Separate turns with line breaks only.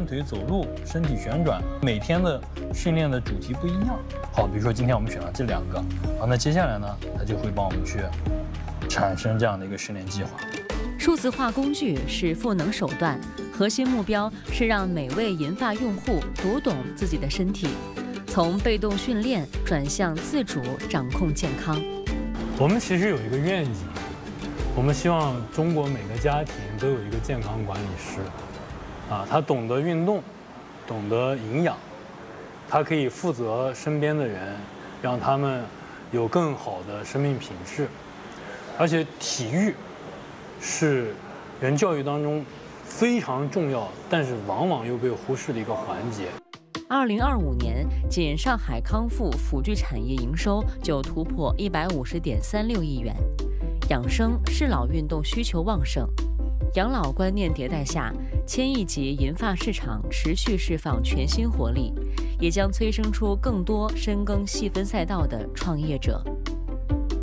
腿走路、身体旋转，每天的训练的主题不一样。好，比如说今天我们选了这2个，好，那接下来呢，它就会帮我们去产生这样的一个训练计划。
数字化工具是赋能手段，核心目标是让每位银发用户读懂自己的身体，从被动训练转向自主掌控健康。
我们其实有一个愿景，我们希望中国每个家庭都有一个健康管理师，他懂得运动，懂得营养，他可以负责身边的人，让他们有更好的生命品质。而且体育是人教育当中非常重要，但是往往又被忽视的一个环节。
2025年，仅上海康复辅具产业营收就突破150.36亿元。养生适老运动需求旺盛，养老观念迭代下，1000亿级银发市场持续释放全新活力，也将催生出更多深耕细分赛道的创业者。